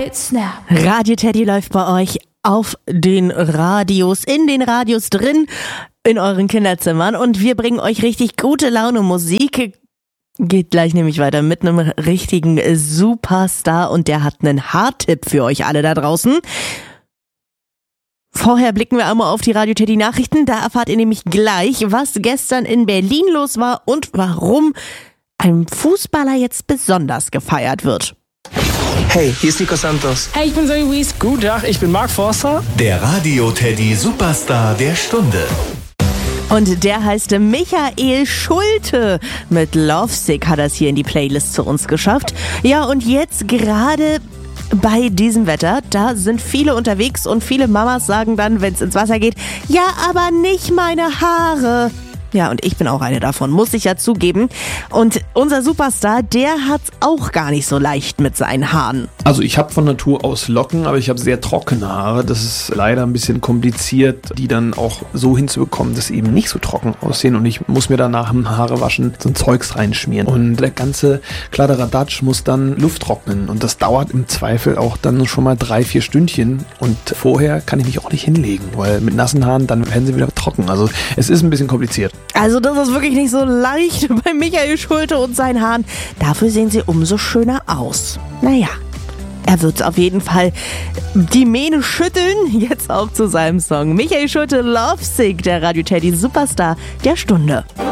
Snap. Radio Teddy läuft bei euch auf den Radios, in den Radios drin, in euren Kinderzimmern und wir bringen euch richtig gute Laune Musik. Geht gleich nämlich weiter mit einem richtigen Superstar und der hat einen Haartipp für euch alle da draußen. Vorher blicken wir einmal auf die Radio Teddy Nachrichten, da erfahrt ihr nämlich gleich, was gestern in Berlin los war und warum ein Fußballer jetzt besonders gefeiert wird. Hey, hier ist Nico Santos. Hey, ich bin Zoe Wies. Guten Tag, ich bin Mark Forster. Der Radio Teddy Superstar der Stunde. Und der heißt Michael Schulte. Mit Lovesick hat er es hier in die Playlist zu uns geschafft. Ja, und jetzt gerade bei diesem Wetter, da sind viele unterwegs und viele Mamas sagen dann, wenn es ins Wasser geht, ja, aber nicht meine Haare. Ja, und ich bin auch eine davon, muss ich ja zugeben. Und unser Superstar, der hat's auch gar nicht so leicht mit seinen Haaren. Also ich habe von Natur aus Locken, aber ich habe sehr trockene Haare. Das ist leider ein bisschen kompliziert, die dann auch so hinzubekommen, dass sie eben nicht so trocken aussehen. Und ich muss mir danach im Haarewaschen so ein Zeugs reinschmieren. Und der ganze Kladderadatsch muss dann Luft trocknen. Und das dauert im Zweifel auch dann schon mal 3-4 Stündchen. Und vorher kann ich mich auch nicht hinlegen, weil mit nassen Haaren, dann werden sie wieder trocken. Also es ist ein bisschen kompliziert. Also das ist wirklich nicht so leicht bei Michael Schulte und seinen Haaren. Dafür sehen sie umso schöner aus. Naja, er wird auf jeden Fall die Mähne schütteln. Jetzt auch zu seinem Song. Michael Schulte, Lovesick, der Radio Teddy Superstar der Stunde.